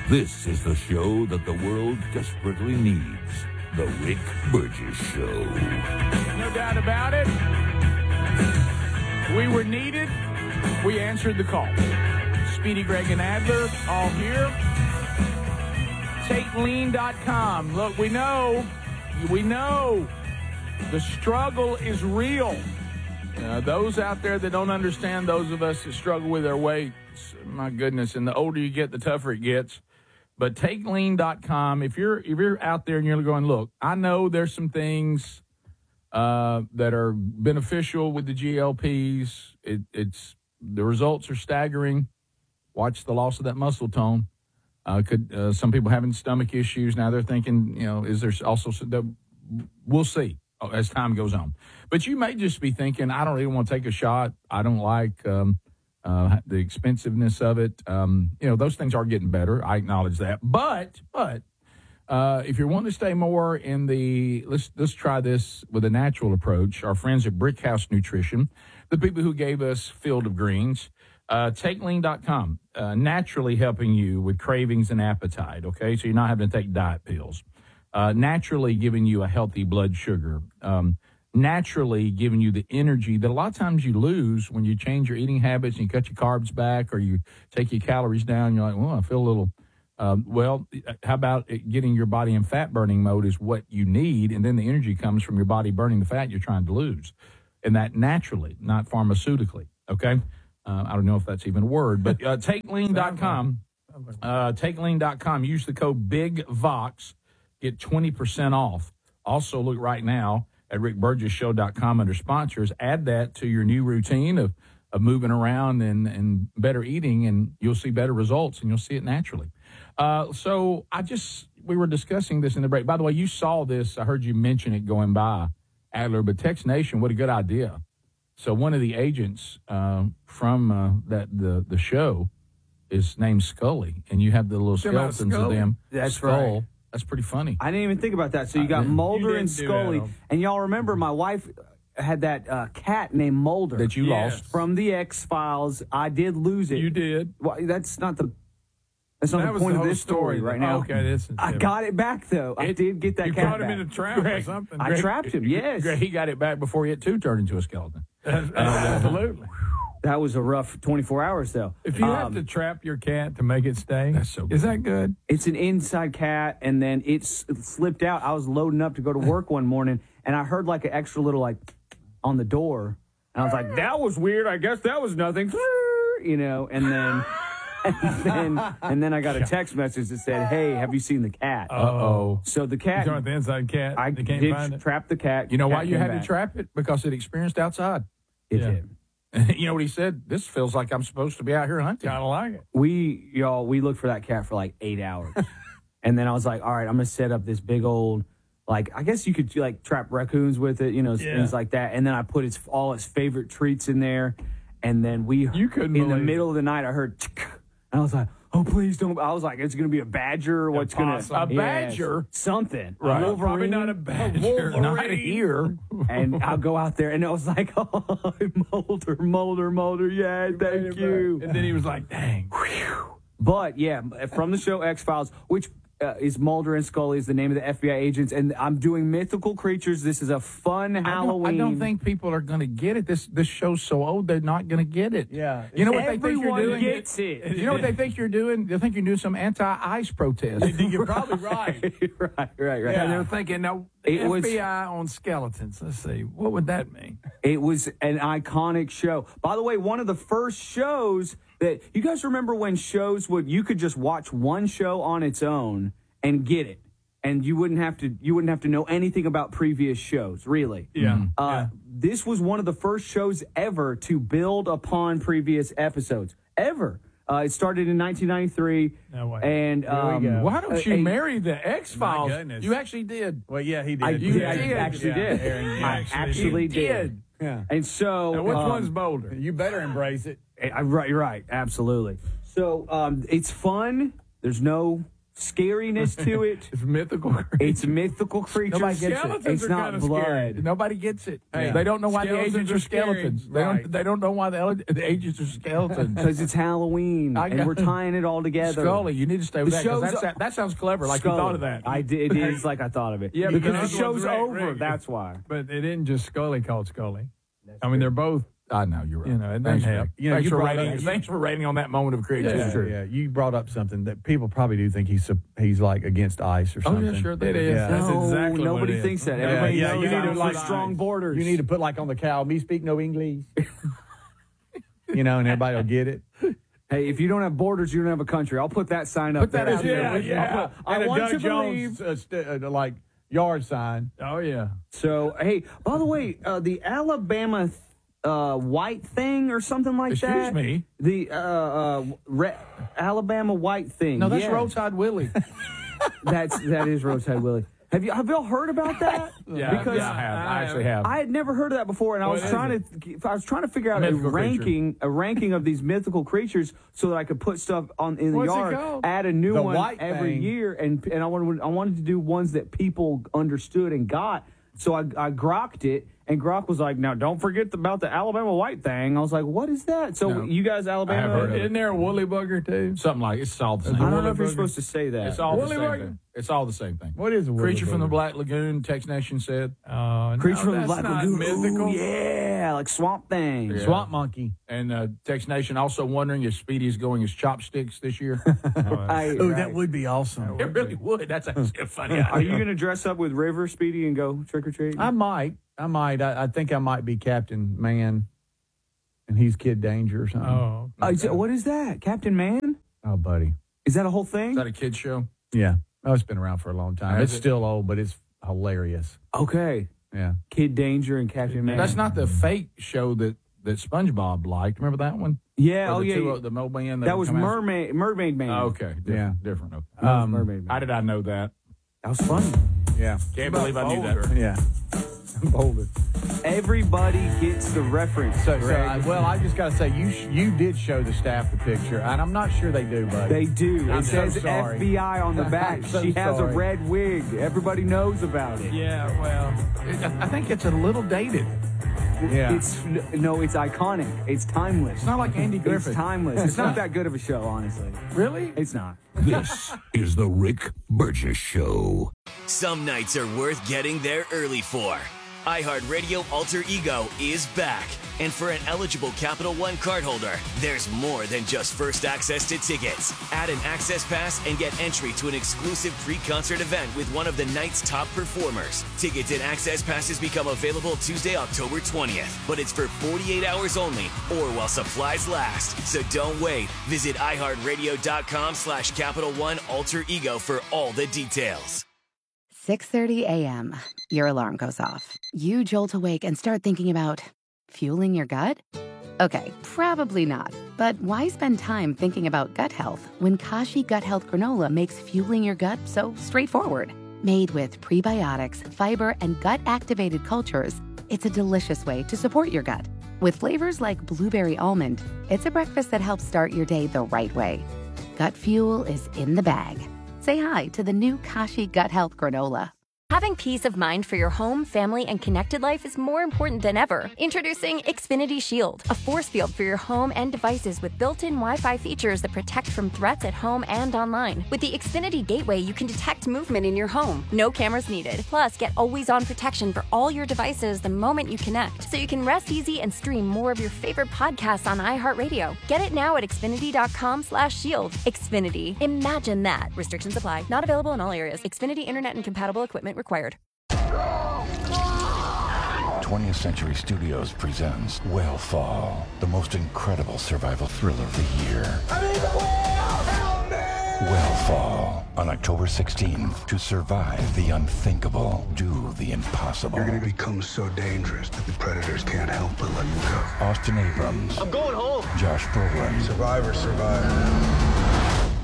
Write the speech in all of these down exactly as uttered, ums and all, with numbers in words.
This is the show that the world desperately needs. The Rick Burgess Show. No doubt about it. We were needed. We answered the call. Speedy, Greg, and Adler, all here. Take lean dot com. Look, we know, we know the struggle is real. Uh, those out there that don't understand, those of us that struggle with their weight, my goodness, and the older you get, the tougher it gets. But take lean dot com. If you're if you're out there and you're going, look, I know there's some things uh, that are beneficial with the G L Ps. It, it's the results are staggering. Watch the loss of that muscle tone. Uh, could uh, some people having stomach issues now? They're thinking, you know, is there also some, we'll see as time goes on. But you may just be thinking, I don't even want to take a shot. I don't like. Um, Uh, the expensiveness of it, um, you know, those things are getting better. I acknowledge that. But, but uh, if you're wanting to stay more in the, let's let's try this with a natural approach. Our friends at Brickhouse Nutrition, the people who gave us Field of Greens, uh, take lean dot com, uh, naturally helping you with cravings and appetite, okay? So you're not having to take diet pills. Uh, naturally giving you a healthy blood sugar. Um naturally giving you the energy that a lot of times you lose when you change your eating habits and you cut your carbs back or you take your calories down. You're like, well, I feel a little, um, well, how about it getting your body in fat burning mode is what you need. And then the energy comes from your body burning the fat you're trying to lose. And that naturally, not pharmaceutically. Okay. Uh, I don't know if that's even a word, but uh, take lean dot com, uh, take lean dot com, use the code BIGVOX, get twenty percent off. Also look right now at rick burgess show dot com under sponsors. Add that to your new routine of, of moving around and, and better eating, and you'll see better results, and you'll see it naturally. Uh, so I just, we were discussing this in the break. By the way, you saw this. I heard you mention it going by, Adler, but Tex Nation, what a good idea. So one of the agents uh, from uh, that the, the show is named Scully, and you have the little skeletons of them. That's skull. right. That's pretty funny. I didn't even think about that. So you got Uh, Mulder you and didn't do Scully. that. And y'all remember my wife had that uh, cat named Mulder. That you Yes. lost. From the X-Files. I did lose it. You did. Well, that's not the that's not That the was point the of whole this story, story. right now. Oh, okay, this is I different. got it back, though. I It- did get that You cat caught him back. in a trap or Greg, something. I trapped him, yes. Greg, he got it back before it too turned into a skeleton. Absolutely. That was a rough twenty-four hours, though. If you have Um, to trap your cat to make it stay, That's so is good. that good? It's an inside cat, and then it s- slipped out. I was loading up to go to work one morning, and I heard like an extra little like on the door, and I was like, "That was weird. I guess that was nothing," you know. And then, and then, and then I got a text message that said, "Hey, have you seen the cat?" Uh-oh. So the You cat, talking about the inside cat? I they can't did find it. trap the cat. You know why Cat you came had back. to trap it? Because it experienced outside. It Yeah. did. You know what he said? This feels like I'm supposed to be out here hunting. Kind of like it. We y'all we looked for that cat for like eight hours, and then I was like, all right, I'm gonna set up this big old, like I guess you could like trap raccoons with it, you know, Yeah. things like that. And then I put its all its favorite treats in there, and then we You couldn't in the believe middle of the night I heard, and I was like, oh please don't. I was like, it's gonna be a badger or what's gonna possum. A badger? something Right. a Wolverine, Probably not a badger. Not here. and I'll go out there and it was like, oh Mulder Mulder Mulder, yeah, thank you. And then he was like, dang. But, yeah, from the show X-Files, which uh, is Mulder and Scully is the name of the F B I agents, and I'm doing mythical creatures. This is a fun I don't, Halloween. I don't think people are going to get it. This this show's so old, they're not going to get it. Yeah. You know what they think you're Everyone doing? gets it. You know what they think you're doing? They think you're doing some anti-ICE protest. You're probably right. right, right, right. And they're thinking, now, It F was- B I on skeletons. Let's see. What would that mean? It was an iconic show. By the way, one of the first shows that you guys remember when shows would you could just watch one show on its own and get it, and you wouldn't have to you wouldn't have to know anything about previous shows, really. Yeah. Uh, yeah. This was one of the first shows ever to build upon previous episodes ever. Uh, it started in nineteen ninety-three, No way. and Here we um, go. Why don't you Uh, marry the X-Files? My goodness. You actually did. Well, yeah, he did. I, You did, I did. actually Yeah, did. Aaron, you I actually actually did. did. Yeah. And so, Now, which um, one's bolder? You better embrace it. I, right, right, absolutely. So um, it's fun. There's no scariness to it. It's mythical. It's mythical creatures. Nobody gets it. Skeletons It's are not kinda blood. scary. Nobody gets it. Hey, They don't know why skeletons the agents are are scary. skeletons. They Right. don't. They don't know why the, ele- the agents are skeletons. Because it's Halloween, I and got- we're tying it all together. Scully, you need to stay with The that. 'cause show's that's- that, that sounds clever. Like Scully. you thought of that. I did. It is like I thought of it. Yeah, because because the the other show's one's Rick- over. Rick. That's why. But it isn't just Scully called Scully. I mean, they're both. I know you're right. You know, it thanks, doesn't help. Rick. You know, thanks you for brought rating. up- Thanks for rating on that moment of creativity. Yeah, yeah. You brought up something that people probably do think he's sup- he's like against ICE or Oh something. yeah, sure. They It do. is. Yeah. That's no, exactly what nobody it is. thinks that. Yeah, Everybody yeah, knows you need I'm to, for like, strong borders. You need to put like on the cow, me speak no English. You know, and everybody will get it. Hey, if you don't have borders, you don't have a country. I'll put that sign up Put that there. out there. Yeah, with- yeah. I'll put, I And a want Doug to Jones believe. uh, st- uh, like yard sign. Oh yeah. So, hey, by the way, uh, the Alabama uh, white thing or something like Excuse that. me? The uh, uh, re- Alabama white thing. No, that's yeah. Roadside Willie. That's that is Roadside Willie. Have you have y'all heard about that? Yeah, because yeah, I have. I actually have. I had never heard of that before, and I was What is trying to I was trying to figure out a Mythical creature. ranking a ranking of these mythical creatures so that I could put stuff on in the What's it yard, called? add a new The one white every thing. year, and and I wanted I wanted to do ones that people understood and got. So I I grokked it, and Grok was like, "Now don't forget about the Alabama white thing." I was like, "What is that?" So No. you guys, Alabama, have heard of it. Isn't there a woolly bugger too? Something like it's all the same. I don't know if Woolly you're bugger? supposed to say that. It's all the Woolly same bugger? thing. It's all the same thing. What is a woolly Creature from the bugger? Black Lagoon, Text Nation said, Oh, no, Creature from the that's Black not Lagoon. mythical. Ooh, yeah, like Swamp Thing. Yeah. Swamp monkey. and uh, Text Nation also wondering if Speedy's going as chopsticks this year. I- Oh, right. that would be awesome. It really would. That's actually a funny idea. Are you going to dress up with River, Speedy, and go trick or treat? I might. I might. I, I think I might be Captain Man, and he's Kid Danger or something. Oh, Uh, is it- what is that, Captain Man? Oh, buddy. Is that a whole thing? Is that a kid's show? Yeah. Oh, it's been around for a long time. Has It's it? still old, but it's hilarious. Okay, Yeah. Kid Danger and Captain Man. That's not the fake show that, that SpongeBob liked. Remember that one? Yeah. Or Oh the yeah. two, yeah. uh, the milkman. That was come out- Mermaid. Mermaid Man. Oh, okay. Different, Yeah. Different. Okay. That was Um, Mermaid Man. How did I know that? That was funny. Yeah. Can't believe I knew that. Yeah. Boulder. Everybody gets the reference. So, so Greg. I, well, I just got to say, you sh- you did show the staff the picture, and I'm not sure they do, buddy. They do. I'm It so says sorry. F B I on the back. I'm so She has sorry. a red wig. Everybody knows about it. yeah. Well, I I think it's a little dated. Yeah. It's no, it's iconic. It's timeless. It's not like Andy It's Griffith. timeless. It's not that good of a show, honestly. Really? It's not. This is the Rick Burgess Show. Some nights are worth getting there early for. iHeartRadio Alter Ego is back. And for an eligible Capital One cardholder, there's more than just first access to tickets. Add an access pass and get entry to an exclusive pre-concert event with one of the night's top performers. Tickets and access passes become available Tuesday, October twentieth. But it's for forty-eight hours only or while supplies last. So don't wait. Visit iHeartRadio.com slash Capital One Alter Ego for all the details. six thirty a.m. Your alarm goes off. You jolt awake and start thinking about fueling your gut? Okay, probably not. But why spend time thinking about gut health when Kashi Gut Health Granola makes fueling your gut so straightforward? Made with prebiotics, fiber, and gut-activated cultures, it's a delicious way to support your gut. With flavors like blueberry almond, it's a breakfast that helps start your day the right way. Gut fuel is in the bag. Say hi to the new Kashi Gut Health Granola. Having peace of mind for your home, family, and connected life is more important than ever. Introducing Xfinity Shield, a force field for your home and devices with built-in Wi-Fi features that protect from threats at home and online. With the Xfinity Gateway, you can detect movement in your home. No cameras needed. Plus, get always-on protection for all your devices the moment you connect, so you can rest easy and stream more of your favorite podcasts on iHeartRadio. Get it now at Xfinity.com slash shield. Xfinity. Imagine that. Restrictions apply. Not available in all areas. Xfinity Internet and compatible equipment required. twentieth Century Studios presents Whale the most incredible survival thriller of the year. I need the whale! Help me! Whale on October sixteenth. To survive the unthinkable, do the impossible. You're gonna become so dangerous that the predators can't help but let you go. Austin Abrams. I'm going home. Josh Brolin. Survivor, survivor.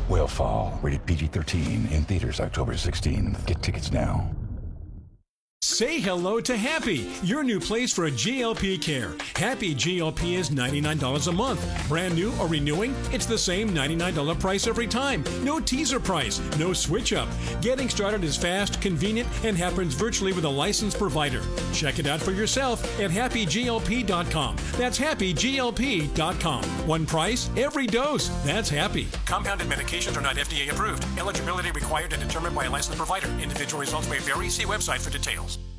Whale rated P G thirteen in theaters October sixteenth. Get tickets now. Say hello to Happy, your new place for G L P care. Happy G L P is ninety-nine dollars a month. Brand new or renewing, it's the same ninety-nine dollars price every time. No teaser price, no switch up. Getting started is fast, convenient, and happens virtually with a licensed provider. Check it out for yourself at happy G L P dot com. That's happy G L P dot com. One price, every dose. That's Happy. Compounded medications are not F D A approved. Eligibility required and determined by a licensed provider. Individual results may vary. See website for details.